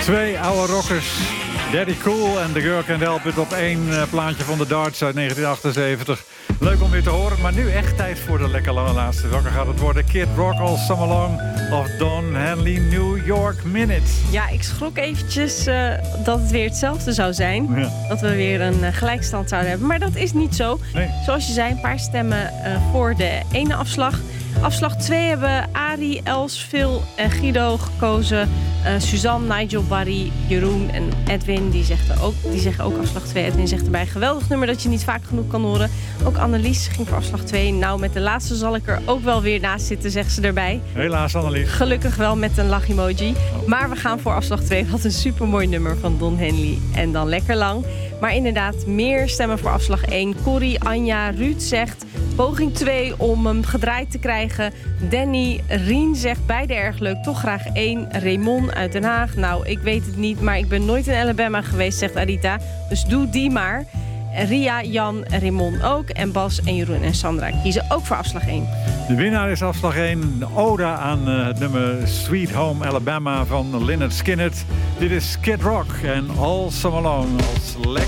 Twee oude rockers. Daddy Cool en The Girl Can't Help It op één plaatje van de Darts uit 1978. Leuk om weer te horen, maar nu echt tijd voor de lekker lange laatste. Welke gaat het worden? Kid Rock, All Summer Long of Don Henley, New York Minute? Ja, ik schrok eventjes dat het weer hetzelfde zou zijn. Ja. Dat we weer een gelijkstand zouden hebben. Maar dat is niet zo. Nee. Zoals je zei, een paar stemmen voor de ene afslag. Afslag 2 hebben Arie, Els, Phil en Guido gekozen. Suzanne, Nigel, Barry, Jeroen en Edwin die zeggen ook afslag 2. Edwin zegt erbij, geweldig nummer dat je niet vaak genoeg kan horen. Ook Annelies ging voor afslag 2. Nou, met de laatste zal ik er ook wel weer naast zitten, zegt ze erbij. Helaas, Annelies. Gelukkig wel met een lach-emoji. Maar we gaan voor afslag 2. Wat een supermooi nummer van Don Henley. En dan lekker lang. Maar inderdaad, meer stemmen voor afslag 1. Corrie, Anja, Ruud zegt poging 2 om hem gedraaid te krijgen. Danny, Rien zegt beide erg leuk, toch graag 1. Raymond uit Den Haag. Nou, ik weet het niet, maar ik ben nooit in Alabama geweest, zegt Arita. Dus doe die maar. Ria, Jan, Raymond ook. En Bas en Jeroen en Sandra kiezen ook voor afslag 1. De winnaar is afslag 1. De ode aan het nummer Sweet Home Alabama van Lynyrd Skynyrd. Dit is Kid Rock en All Summer Long als